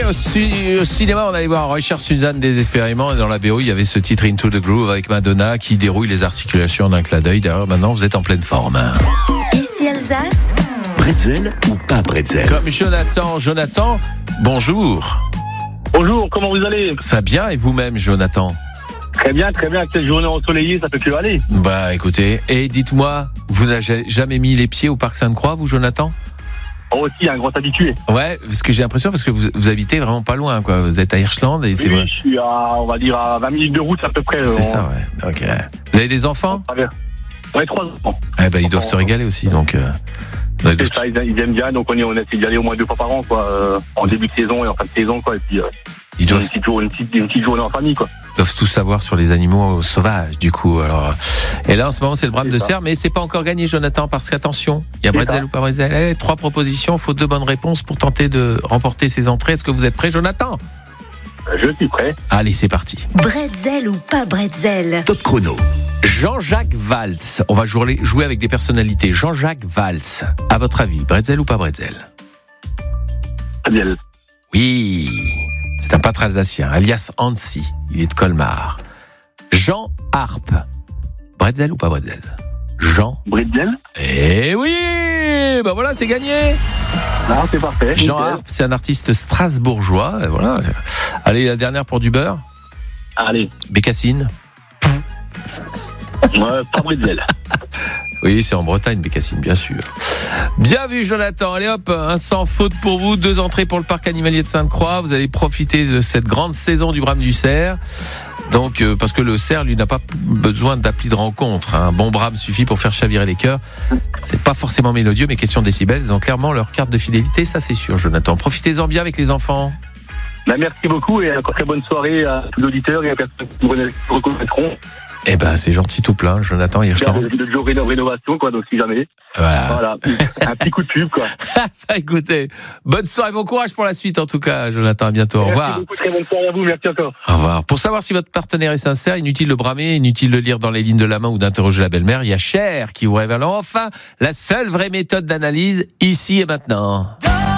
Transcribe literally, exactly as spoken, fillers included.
au, ci- au cinéma, on allait voir Richard Suzanne désespérément. Et dans la B O, il y avait ce titre Into the Groove avec Madonna qui dérouille les articulations d'un clin d'œil. D'ailleurs, maintenant, vous êtes en pleine forme. Ici Alsace. Bretzel ou pas bretzel? Comme Jonathan. Jonathan, bonjour. Bonjour, comment vous allez? Ça bien et vous-même, Jonathan? Très bien, très bien. Cette journée ensoleillée, ça peut que aller. Bah, écoutez. Et dites-moi, vous n'avez jamais mis les pieds au Parc Sainte-Croix, vous, Jonathan? Oh, aussi, un grand habitué. Ouais, parce que j'ai l'impression, parce que vous, vous habitez vraiment pas loin, quoi. Vous êtes à Hirschland et Oui, c'est oui, vrai. je suis à, on va dire, à vingt minutes de route à peu près. C'est euh, ça, ouais. Ok. Vous avez des enfants? On on est trois enfants. Eh ben, ils doivent se régaler aussi, donc. Euh, vous avez C'est ça, ils, ils aiment bien, donc on, est, on essaie d'y aller au moins deux fois par an, quoi, euh, en début de saison et en fin de saison, quoi. Et puis, euh, Ils doivent, une, petite, jour- une, petite, une petite journée en famille, quoi. doivent tout savoir sur les animaux sauvages, du coup. Alors, et là, en ce moment, c'est le brame C'est de ça. cerf, mais c'est pas encore gagné, Jonathan, parce qu'attention, il y a C'est bretzel ça. ou pas bretzel. Eh, trois propositions, faut deux bonnes réponses pour tenter de remporter ces entrées. Est-ce que vous êtes prêt, Jonathan? Euh, Je suis prêt. Allez, c'est parti. Bretzel ou pas bretzel? Top chrono. Jean-Jacques Valls. On va jouer, jouer avec des personnalités. Jean-Jacques Valls. À votre avis, bretzel ou pas bretzel? Adiel. Oui, c'est un peintre alsacien, alias Hansi. Il est de Colmar. Jean Harpe. Bretzel ou pas bretzel? Jean. Bretzel. Eh oui, ben voilà, c'est gagné. Non, c'est parfait. Jean nickel. Harpe, c'est un artiste strasbourgeois. Et voilà. Allez, la dernière pour du beurre. Allez. Bécassine. Ouais, pas Bretzel. Oui, c'est en Bretagne, Bécassine, bien sûr. Bien vu, Jonathan. Allez hop, un sans faute pour vous. Deux entrées pour le parc animalier de Sainte-Croix. Vous allez profiter de cette grande saison du brame du cerf. Donc, euh, parce que le cerf, lui, n'a pas besoin d'appli de rencontre. Un bon brame suffit pour faire chavirer les cœurs. C'est pas forcément mélodieux, mais question de décibels. Donc, clairement, leur carte de fidélité, ça, c'est sûr, Jonathan. Profitez-en bien avec les enfants. Ben, merci beaucoup et encore très bonne soirée à tous les auditeurs et à personnes qui nous reconnaîtront. Eh ben, c'est gentil tout plein, Jonathan Hirschland. De, de Joe Réno- Rénovation, quoi, donc si jamais. Voilà. Voilà. Un petit coup de pub, quoi. Écoutez, bonne soirée, bon courage pour la suite, en tout cas, Jonathan. À bientôt. Au revoir. Merci beaucoup, très bonne soirée à vous. Merci encore. Au revoir. Pour savoir si votre partenaire est sincère, inutile de bramer, inutile de lire dans les lignes de la main ou d'interroger la belle-mère. Il y a Cher qui vous révèle enfin la seule vraie méthode d'analyse ici et maintenant.